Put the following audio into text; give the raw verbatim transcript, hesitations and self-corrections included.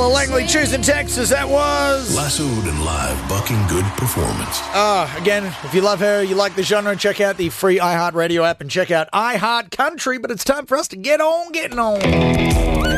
Langley choosing Texas. That was Lassoed and live bucking good performance. Uh, again, if you love her, you like the genre, check out the free iHeartRadio app and check out iHeart Country. But it's time for us to get on getting on.